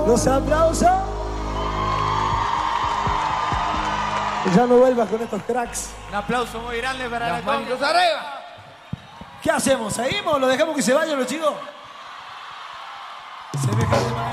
Los aplausos. Ya no vuelvas con estos cracks. Un aplauso muy grande para Las la manitos Conga. arriba. ¿Qué hacemos? ¿Seguimos? ¿Lo dejamos que se vayan los chicos? Se me cae de